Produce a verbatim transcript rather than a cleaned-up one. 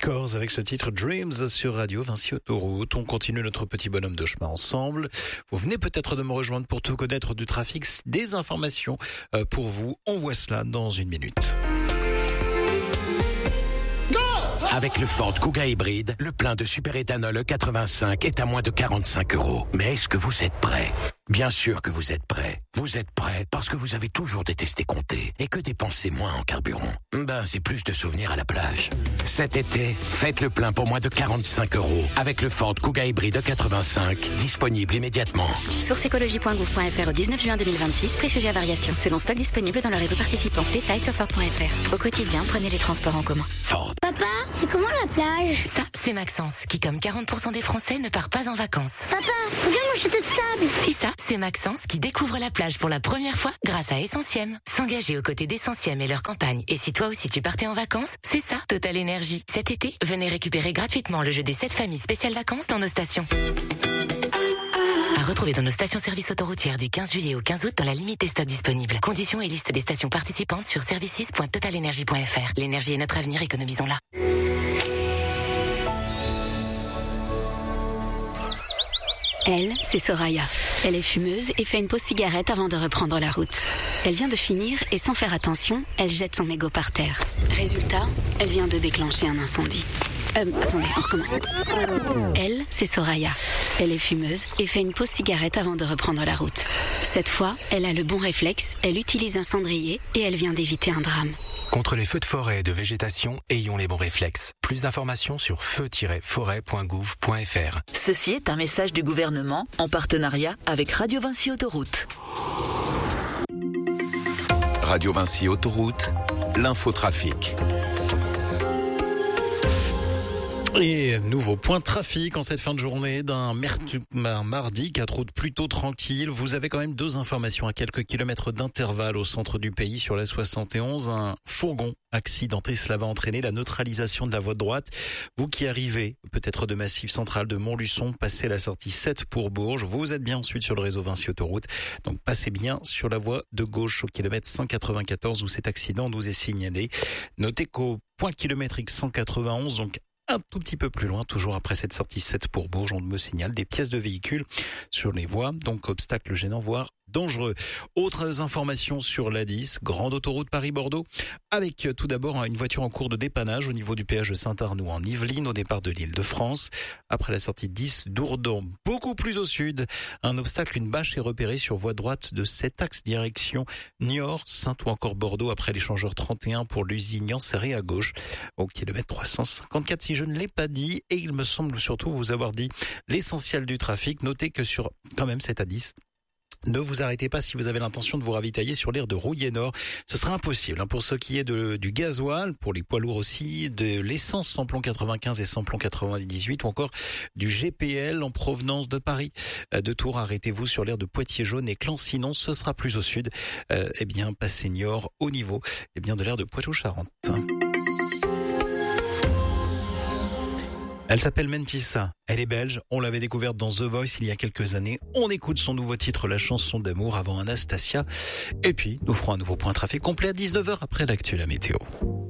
Scores avec ce titre Dreams sur Radio Vinci Autoroute. On continue notre petit bonhomme de chemin ensemble. Vous venez peut-être de me rejoindre pour tout connaître du trafic, des informations pour vous. On voit cela dans une minute. Avec le Ford Kuga hybride, le plein de superéthanol E quatre-vingt-cinq est à moins de quarante-cinq euros. Mais est-ce que vous êtes prêts ? Bien sûr que vous êtes prêts. Vous êtes prêts parce que vous avez toujours détesté compter et que dépenser moins en carburant, ben c'est plus de souvenirs à la plage. Cet été, faites le plein pour moins de quarante-cinq euros avec le Ford Kuga hybride E quatre-vingt-cinq, disponible immédiatement. Source écologie point gouv point f r au dix-neuf juin deux mille vingt-six, prix sujet à variation, selon stock disponible dans le réseau participant. Détails sur Ford point f r. Au quotidien, prenez les transports en commun. Ford. Papa, c'est comment la plage ? Ça, c'est Maxence, qui comme quarante pour cent des Français ne part pas en vacances. Papa, regarde mon château de sable. Et ça, c'est Maxence qui découvre la plage pour la première fois grâce à Essentiem. S'engager aux côtés d'Essentiem et leur campagne. Et si toi aussi tu partais en vacances, c'est ça, Total Énergie. Cet été, venez récupérer gratuitement le jeu des sept familles spéciales vacances dans nos stations. À retrouver dans nos stations-service autoroutières du quinze juillet au quinze août dans la limite des stocks disponibles. Conditions et liste des stations participantes sur services point total énergie point f r. L'énergie est notre avenir, économisons-la. Elle, c'est Soraya. Elle est fumeuse et fait une pause cigarette avant de reprendre la route. Elle vient de finir et sans faire attention, elle jette son mégot par terre. Résultat, elle vient de déclencher un incendie. Euh, attendez, on recommence. Elle, c'est Soraya. Elle est fumeuse et fait une pause cigarette avant de reprendre la route. Cette fois, elle a le bon réflexe, elle utilise un cendrier et elle vient d'éviter un drame. Contre les feux de forêt et de végétation, ayons les bons réflexes. Plus d'informations sur feu tiret forêt point gouv point f r. Ceci est un message du gouvernement en partenariat avec Radio Vinci Autoroute. Radio Vinci Autoroute, l'infotrafic. Et nouveau point de trafic en cette fin de journée d'un mertu- un mardi, quatre routes plutôt tranquilles. Vous avez quand même deux informations à quelques kilomètres d'intervalle au centre du pays sur la soixante et onze. Un fourgon accidenté, cela va entraîner la neutralisation de la voie de droite. Vous qui arrivez peut-être de Massif Central, de Montluçon, passez la sortie sept pour Bourges. Vous êtes bien ensuite sur le réseau Vinci Autoroute. Donc passez bien sur la voie de gauche au kilomètre cent quatre-vingt-quatorze où cet accident nous est signalé. Notez qu'au point kilométrique cent quatre-vingt-onze, donc un tout petit peu plus loin, toujours après cette sortie sept pour Bourges, on me signale des pièces de véhicules sur les voies, donc obstacle gênant, voire dangereux. Autres informations sur l'A dix, grande autoroute Paris-Bordeaux, avec tout d'abord une voiture en cours de dépannage au niveau du péage de Saint-Arnoux en Yvelines, au départ de l'Île-de-France. Après la sortie dix d'Ourdan, beaucoup plus au sud, un obstacle, une bâche est repérée sur voie droite de cet axe direction Niort, Saint ou encore Bordeaux, après l'échangeur trente et un pour Lusignan, serré à gauche, au kilomètre trois cent cinquante-quatre, si je ne l'ai pas dit, et il me semble surtout vous avoir dit l'essentiel du trafic. Notez que sur quand même cette A dix, ne vous arrêtez pas si vous avez l'intention de vous ravitailler sur l'aire de Rouillé-Nord. Ce sera impossible hein, pour ce qui est de, du gasoil, pour les poids lourds aussi, de l'essence samplon quatre-vingt-quinze et samplon quatre-vingt-dix-huit ou encore du G P L en provenance de Paris. De Tours, arrêtez-vous sur l'aire de Poitiers-Jaune et Clan. Sinon, ce sera plus au sud. Euh, eh bien, passez Niort au niveau eh bien, de l'aire de Poitou-Charentes. Elle s'appelle Mentissa, elle est belge, on l'avait découverte dans The Voice il y a quelques années. On écoute son nouveau titre, la chanson d'amour, avant Anastasia. Et puis, nous ferons un nouveau point trafic complet à dix-neuf heures après l'actu, la météo.